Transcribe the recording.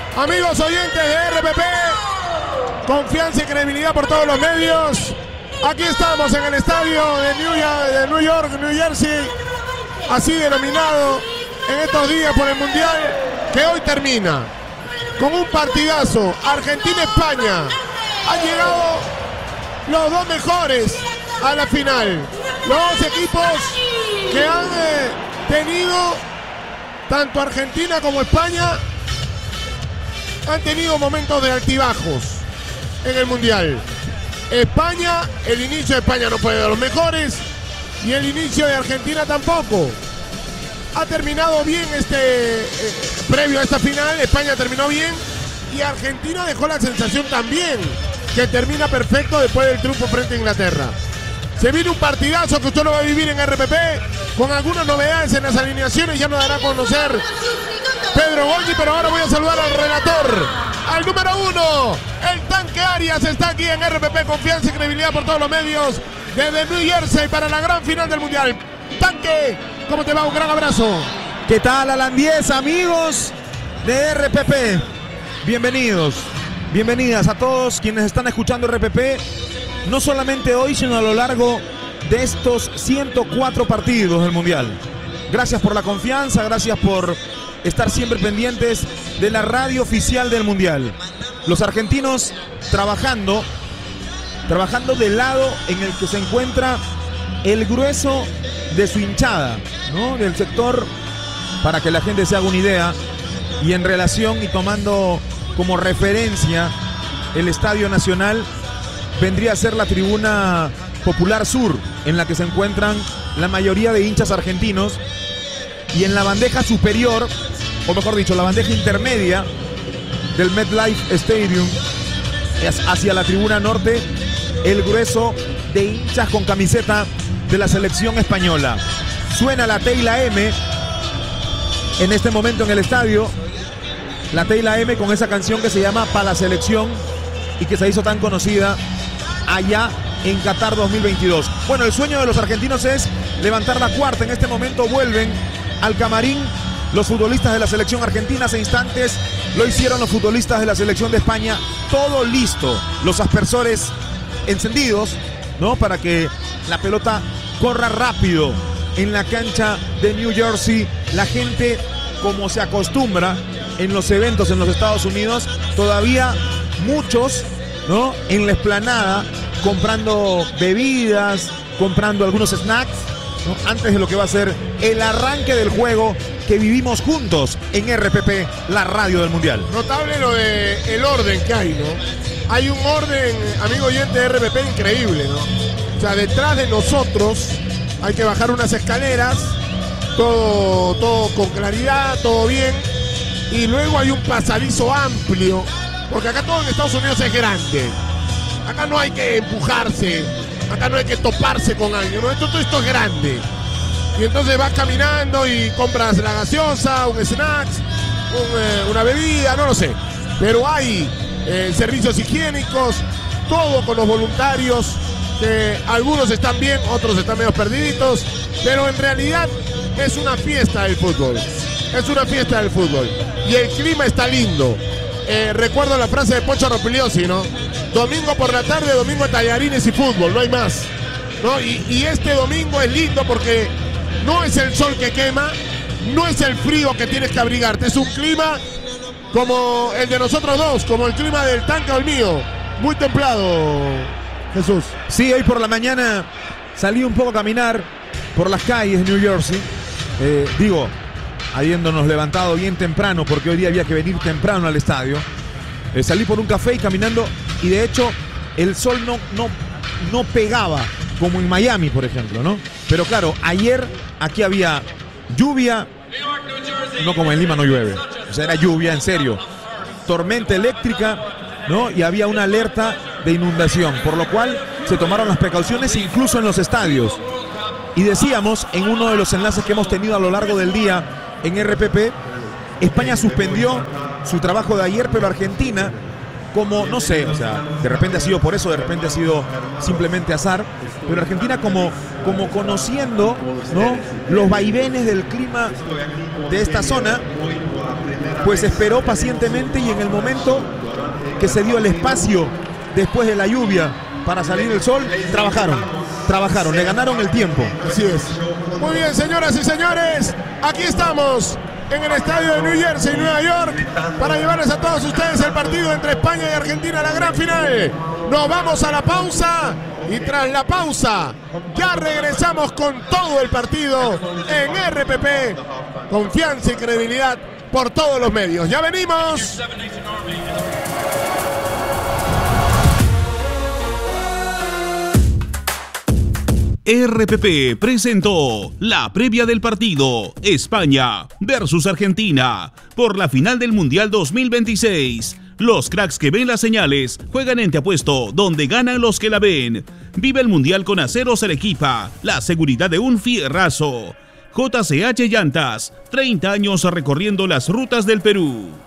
Amigos oyentes de RPP, confianza y credibilidad por todos los medios. Aquí estamos en el estadio de New York, New Jersey, así denominado en estos días por el Mundial, que hoy termina con un partidazo. Argentina-España. Han llegado los dos mejores a la final. Los dos equipos que han tenido, tanto Argentina como España, han tenido momentos de altibajos en el Mundial. España, el inicio de España no fue de los mejores y el inicio de Argentina tampoco. Ha terminado bien previo a esta final. España terminó bien y Argentina dejó la sensación también que termina perfecto después del triunfo frente a Inglaterra. Se viene un partidazo que usted lo va a vivir en RPP con algunas novedades en las alineaciones. Ya nos dará a conocer Pedro Golgi, pero ahora voy a saludar al relator, al número 1, el Tanque Arias. Está aquí en RPP, confianza y credibilidad por todos los medios desde New Jersey para la gran final del Mundial. Tanque, ¿cómo te va? Un gran abrazo. ¿Qué tal, Alan 10, amigos de RPP? Bienvenidos, bienvenidas a todos quienes están escuchando RPP, no solamente hoy, sino a lo largo de estos 104 partidos del Mundial. Gracias por la confianza, gracias por estar siempre pendientes de la radio oficial del Mundial. Los argentinos trabajando del lado en el que se encuentra el grueso de su hinchada, ¿no? Del sector, para que la gente se haga una idea, y en relación y tomando como referencia el Estadio Nacional, vendría a ser la tribuna Popular Sur, en la que se encuentran la mayoría de hinchas argentinos, y en la bandeja superior, o mejor dicho, la bandeja intermedia del MetLife Stadium, hacia la tribuna norte, el grueso de hinchas con camiseta de la selección española. Suena la T y la M en este momento en el estadio, la T y la M con esa canción que se llama Pa' la Selección y que se hizo tan conocida allá en Qatar 2022. Bueno, el sueño de los argentinos es levantar la cuarta. En este momento vuelven al camarín los futbolistas de la selección argentina. Hace instantes lo hicieron los futbolistas de la selección de España. Todo listo, los aspersores encendidos, ¿no? Para que la pelota corra rápido en la cancha de New Jersey. La gente, como se acostumbra en los eventos en los Estados Unidos, todavía muchos, ¿no?, en la explanada, comprando bebidas, comprando algunos snacks, ¿no?, antes de lo que va a ser el arranque del juego que vivimos juntos en RPP, la radio del Mundial. Notable lo de el orden que hay, ¿no? Hay un orden, amigo oyente de RPP, increíble, ¿no? O sea, detrás de nosotros hay que bajar unas escaleras, todo con claridad, todo bien, y luego hay un pasadizo amplio, porque acá todo en Estados Unidos es grande. Acá no hay que empujarse, acá no hay que toparse con alguien, ¿no? Esto es grande. Y entonces vas caminando y compras la gaseosa, un snacks, una bebida, no lo sé. Pero hay servicios higiénicos, todo con los voluntarios, que algunos están bien, otros están medio perdiditos, pero en realidad es una fiesta del fútbol. Es una fiesta del fútbol. Y el clima está lindo. Recuerdo la frase de Pocho Rospigliosi, ¿no? Domingo por la tarde, domingo de tallarines y fútbol, no hay más, ¿no? Y este domingo es lindo porque no es el sol que quema, no es el frío que tienes que abrigarte, es un clima como el de nosotros dos, como el clima del Tanque o el mío, muy templado, Jesús. Sí, hoy por la mañana salí un poco a caminar por las calles de New Jersey, habiéndonos levantado bien temprano, porque hoy día había que venir temprano al estadio. Salí por un café y caminando, y de hecho el sol no pegaba como en Miami, por ejemplo, ¿no? Pero claro, ayer aquí había lluvia, no como en Lima no llueve, o sea, era lluvia en serio, tormenta eléctrica, ¿no? Y había una alerta de inundación, por lo cual se tomaron las precauciones incluso en los estadios. Y decíamos en uno de los enlaces que hemos tenido a lo largo del día en RPP, España suspendió su trabajo de ayer, pero Argentina, como, no sé, o sea, de repente ha sido por eso, de repente ha sido simplemente azar, pero Argentina como conociendo, ¿no?, los vaivenes del clima de esta zona, pues esperó pacientemente y en el momento que se dio el espacio después de la lluvia para salir el sol, trabajaron, le ganaron el tiempo. Así es. Muy bien, señoras y señores, aquí estamos en el estadio de New Jersey, Nueva York, para llevarles a todos ustedes el partido entre España y Argentina, la gran final. Nos vamos a la pausa y tras la pausa ya regresamos con todo el partido en RPP. Confianza y credibilidad por todos los medios. ¡Ya venimos! RPP presentó la previa del partido España versus Argentina por la final del Mundial 2026. Los cracks que ven las señales juegan en Te Apuesto, donde ganan los que la ven. Vive el Mundial con Aceros Arequipa, la seguridad de un fierrazo. JCH Llantas, 30 años recorriendo las rutas del Perú.